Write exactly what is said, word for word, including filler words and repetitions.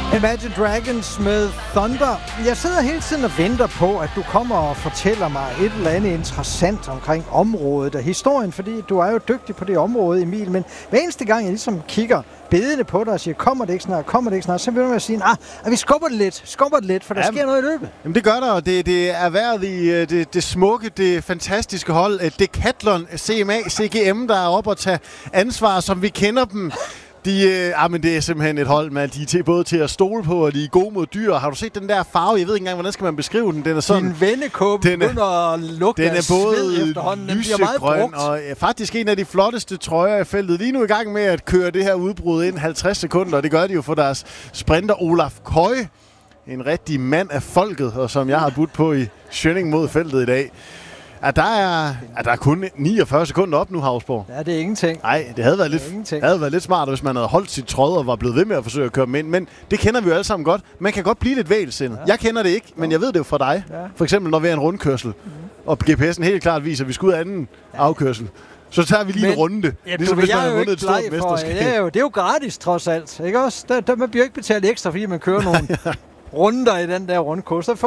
Imagine Dragons med Thunder. Jeg sidder hele tiden og venter på, at du kommer og fortæller mig et eller andet interessant omkring området og historien, fordi du er jo dygtig på det område, Emil. Men hver eneste gang, jeg ligesom kigger bedende på dig og siger, kommer det ikke snart, kommer det ikke snart, så vil jeg sige, ah, at vi skubber det lidt, skubber det lidt, for der Jamen, sker noget i løbet. Jamen det gør der, og det, det er været i det, det smukke, det fantastiske hold, Decathlon C M A C G M, der er oppe og tage ansvar, som vi kender dem. De, øh, ah, men det er simpelthen et hold, man. De er til, både til at stole på, og de er gode mod dyr. Har du set den der farve? Jeg ved ikke engang, hvordan skal man beskrive den? Den er sådan... Din vennekåbe begynder at lugte den er både efterhånden. lysegrøn og ja, faktisk en af de flotteste trøjer i feltet. Lige nu i gang med at køre det her udbrud ind halvtreds sekunder, og det gør de jo for deres sprinter Olaf Køje. En rigtig mand af folket, og som jeg har budt på i Schønning mod feltet i dag. Ja, der er, ja, der er kun niogfyrre sekunder op nu, Hausborg. Ja, det er ingenting. Nej, det havde været, det lidt, havde været lidt smart, hvis man havde holdt sit tråd og var blevet ved med at forsøge at køre dem ind. Men det kender vi jo alle sammen godt. Man kan godt blive lidt vægelsindet. Ja. Jeg kender det ikke, men jeg ved det jo fra dig. Ja. For eksempel, når vi er en rundkørsel, mm-hmm. og G P S'en helt klart viser, at vi skal ud af anden ja. afkørsel. Så tager vi lige men, en runde. Ja, ligesom du, hvis man har vundet et stort mesterskab. Ja, det er jo gratis, trods alt. Ikke også? Der, der, man bliver ikke betalt ekstra, fordi man kører nogle runder i den der rundkurs.